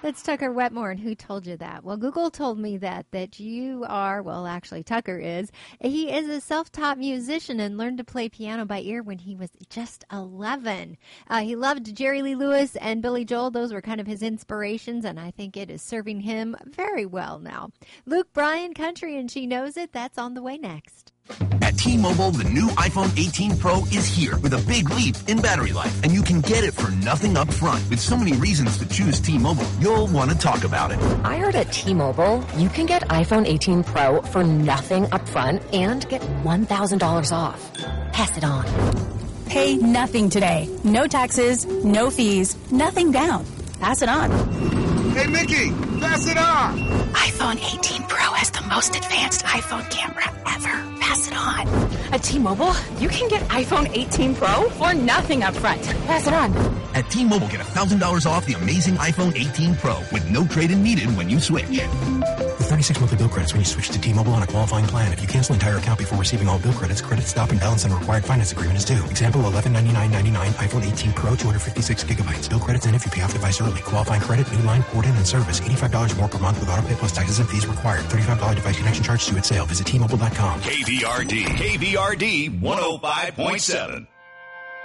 That's Tucker Wetmore. And who told you that? Well, Google told me that you are, well, actually, Tucker is. He is a self-taught musician and learned to play piano by ear when he was just 11. He loved Jerry Lee Lewis and Billy Joel. Those were kind of his inspirations, and I think it is serving him very well now. Luke Bryan, Country and She Knows It. That's on the way next. At T-Mobile, the new iPhone 18 Pro is here with a big leap in battery life, and you can get it for nothing up front. With so many reasons to choose T-Mobile, you'll want to talk about it. I heard at T-Mobile, you can get iPhone 18 Pro for nothing up front and get $1,000 off. Pass it on. Pay nothing today. No taxes, no fees, nothing down. Pass it on. Hey, Mickey, pass it on. iPhone 18 Pro has the most advanced iPhone camera ever. Pass it on. At T-Mobile, you can get iPhone 18 Pro for nothing up front. Pass it on. At T-Mobile, get $1,000 off the amazing iPhone 18 Pro with no trade-in needed when you switch. With 36 monthly bill credits when you switch to T-Mobile on a qualifying plan. If you cancel entire account before receiving all bill credits, credit stop and balance on a required finance agreement is due. Example, $1199.99 iPhone 18 Pro, 256 gigabytes. Bill credits in if you pay off device early. Qualifying credit, new line, port-in, and service. $85 more per month with auto pay plus taxes and fees required. $35 device connection charge due at sale. Visit T-Mobile.com. KVRD 105.7.